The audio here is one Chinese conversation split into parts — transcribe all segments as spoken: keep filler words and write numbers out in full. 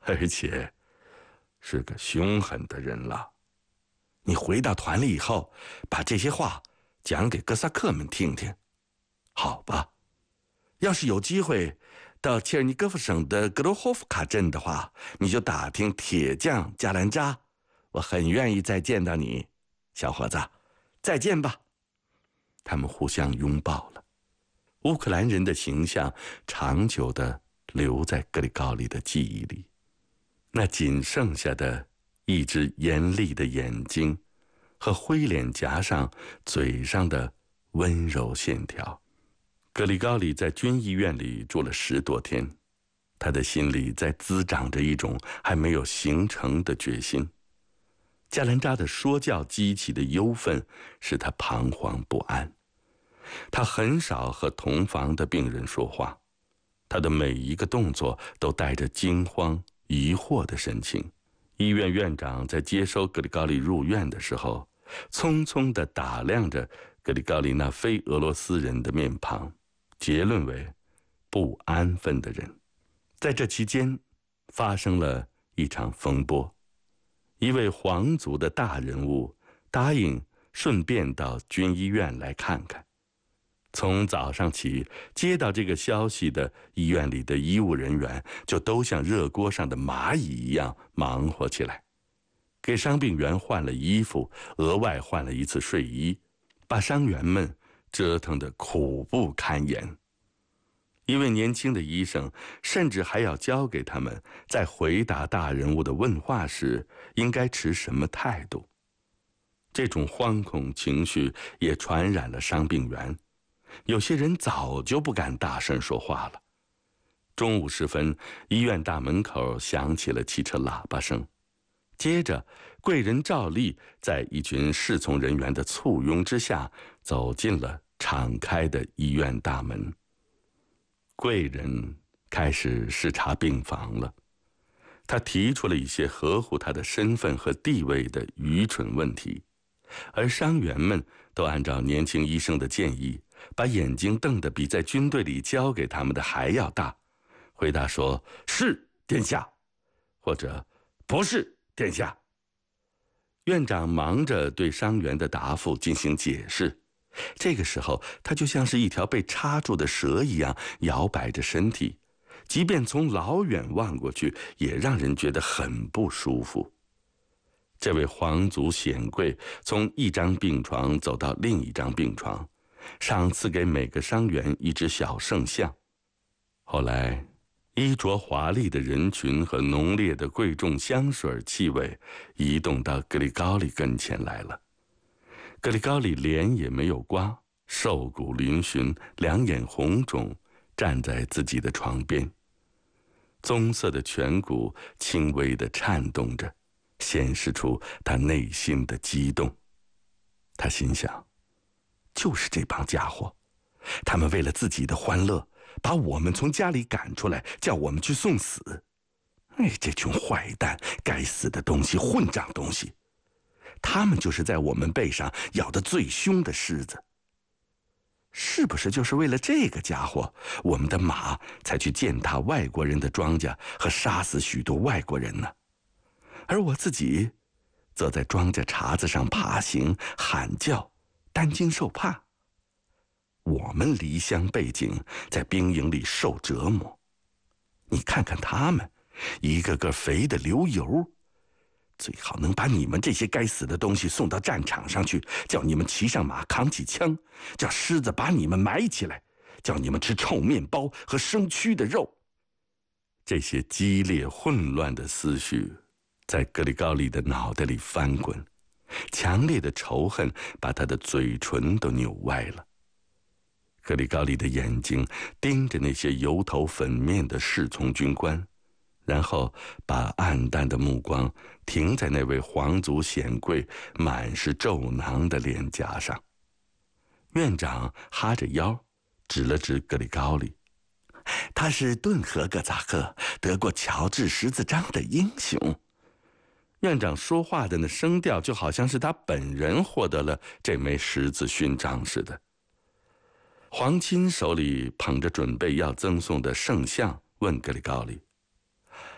而且是个凶狠的人了。你回到团里以后，把这些话讲给哥萨克们听听，好吧？要是有机会到切尔尼戈夫省的格罗霍夫卡镇的话，你就打听铁匠加兰扎，我很愿意再见到你，小伙子，再见吧。他们互相拥抱了。乌克兰人的形象长久地留在格里高利的记忆里，那仅剩下的一只严厉的眼睛和灰脸颊上嘴上的温柔线条。格里高利在军医院里住了十多天，他的心里在滋长着一种还没有形成的决心。加兰扎的说教激起的忧愤使他彷徨不安。他很少和同房的病人说话，他的每一个动作都带着惊慌疑惑的神情。医院院长在接收格里高利入院的时候，匆匆地打量着格里高利那非俄罗斯人的面庞，结论为不安分的人。在这期间发生了一场风波，一位皇族的大人物答应顺便到军医院来看看。从早上起，接到这个消息的医院里的医务人员就都像热锅上的蚂蚁一样忙活起来，给伤病员换了衣服，额外换了一次睡衣，把伤员们折腾得苦不堪言。一位年轻的医生甚至还要教给他们在回答大人物的问话时应该持什么态度。这种惶恐情绪也传染了伤病员，有些人早就不敢大声说话了。中午时分，医院大门口响起了汽车喇叭声，接着贵人照例在一群侍从人员的簇拥之下走进了敞开的医院大门。贵人开始视察病房了，他提出了一些合乎他的身份和地位的愚蠢问题，而伤员们都按照年轻医生的建议，把眼睛瞪得比在军队里教给他们的还要大，回答说是殿下，或者不是殿下。院长忙着对伤员的答复进行解释，这个时候他就像是一条被插住的蛇一样摇摆着身体，即便从老远望过去也让人觉得很不舒服。这位皇族显贵从一张病床走到另一张病床，赏赐给每个伤员一只小圣像。后来衣着华丽的人群和浓烈的贵重香水气味移动到格里高利跟前来了。格里高利脸也没有刮，瘦骨嶙峋，两眼红肿，站在自己的床边，棕色的颧骨轻微地颤动着，显示出他内心的激动。他心想，就是这帮家伙，他们为了自己的欢乐把我们从家里赶出来，叫我们去送死。哎，这群坏蛋，该死的东西，混账东西，他们就是在我们背上咬得最凶的狮子。是不是就是为了这个家伙，我们的马才去践踏外国人的庄稼和杀死许多外国人呢？而我自己则在庄稼茬子上爬行喊叫，担惊受怕。我们离乡背井，在兵营里受折磨，你看看他们，一个个肥得流油，最好能把你们这些该死的东西送到战场上去，叫你们骑上马，扛起枪，叫狮子把你们埋起来，叫你们吃臭面包和生蛆的肉。这些激烈混乱的思绪在格里高利的脑袋里翻滚，强烈的仇恨把他的嘴唇都扭歪了。格里高利的眼睛盯着那些油头粉面的侍从军官，然后把暗淡的目光停在那位皇族显贵满是皱囊的脸颊上。院长哈着腰指了指格里高利，他是顿河格扎克得过乔治十字章的英雄。院长说话的那声调就好像是他本人获得了这枚十字勋章似的。皇亲手里捧着准备要赠送的圣像，问格里高利，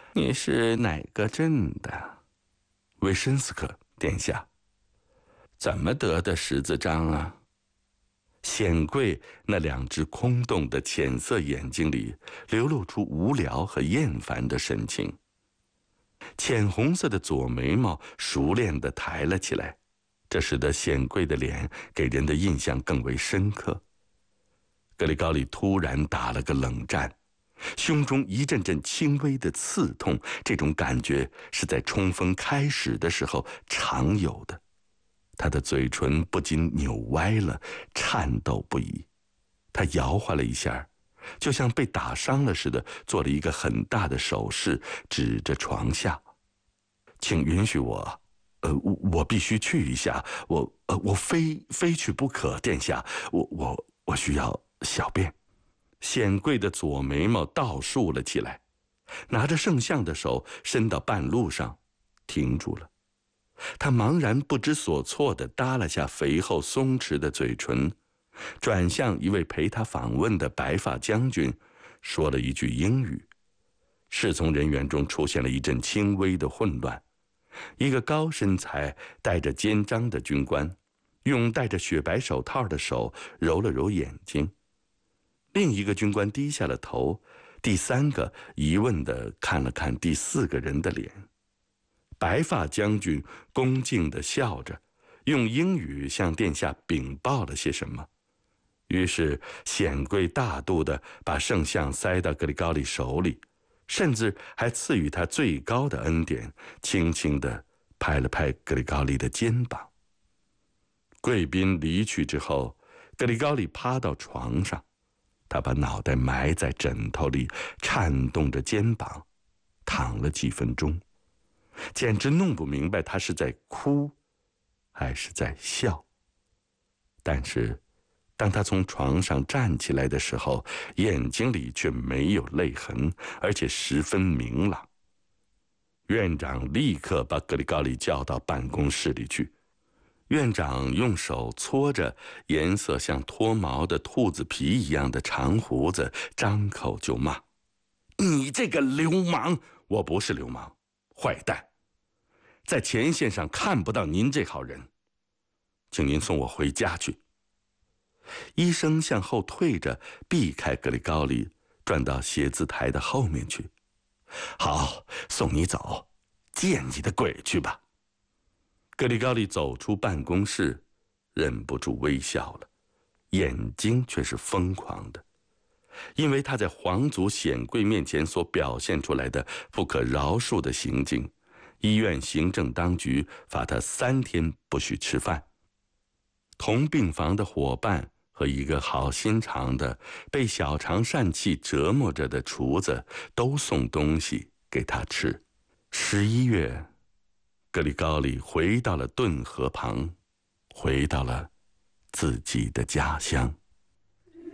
你是哪个镇的？维申斯克殿下。怎么得的十字章啊？显贵那两只空洞的浅色眼睛里流露出无聊和厌烦的神情，浅红色的左眉毛熟练地抬了起来，这使得显贵的脸给人的印象更为深刻。格里高利突然打了个冷战，胸中一阵阵轻微的刺痛，这种感觉是在冲锋开始的时候常有的。他的嘴唇不禁扭歪了，颤抖不已。他摇晃了一下，就像被打伤了似的，做了一个很大的手势，指着床下。请允许我，呃，我必须去一下，我，呃，我非非去不可，殿下，我我我需要小便。显贵的左眉毛倒竖了起来，拿着圣像的手伸到半路上，停住了。他茫然不知所措地耷拉下肥厚松弛的嘴唇，转向一位陪他访问的白发将军，说了一句英语。侍从人员中出现了一阵轻微的混乱。一个高身材、带着肩章的军官，用戴着雪白手套的手揉了揉眼睛。另一个军官低下了头，第三个疑问地看了看第四个人的脸。白发将军恭敬地笑着，用英语向殿下禀报了些什么。于是显贵大度地把圣像塞到格里高利手里，甚至还赐予他最高的恩典，轻轻地拍了拍格里高利的肩膀。贵宾离去之后，格里高利趴到床上，他把脑袋埋在枕头里，颤动着肩膀，躺了几分钟，简直弄不明白他是在哭还是在笑。但是当他从床上站起来的时候，眼睛里却没有泪痕，而且十分明朗。院长立刻把格里高利叫到办公室里去。院长用手搓着颜色像脱毛的兔子皮一样的长胡子，张口就骂：你这个流氓！我不是流氓，坏蛋，在前线上看不到您这号人，请您送我回家去。医生向后退着，避开格里高利，转到写字台的后面去。好，送你走，见你的鬼去吧。格里高利走出办公室，忍不住微笑了，眼睛却是疯狂的，因为他在皇族显贵面前所表现出来的不可饶恕的行径。医院行政当局罚他三天不许吃饭。同病房的伙伴和一个好心肠的被小肠疝气折磨着的厨子都送东西给他吃。十一月，格里高利回到了顿河旁，回到了自己的家乡。